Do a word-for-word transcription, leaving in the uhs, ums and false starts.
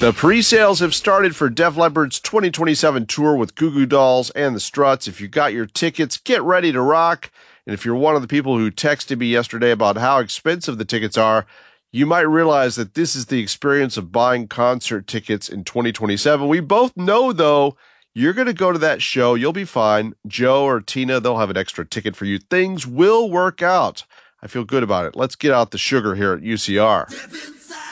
The pre-sales have started for Def Leppard's twenty twenty-seven tour with Goo Goo Dolls and the Struts. If you got your tickets, get ready to rock. And if you're one of the people who texted me yesterday about how expensive the tickets are, you might realize that this is the experience of buying concert tickets in twenty twenty-seven. We both know, though, you're going to go to that show. You'll be fine. Joe or Tina, they'll have an extra ticket for you. Things will work out. I feel good about it. Let's get out the sugar here at U C R.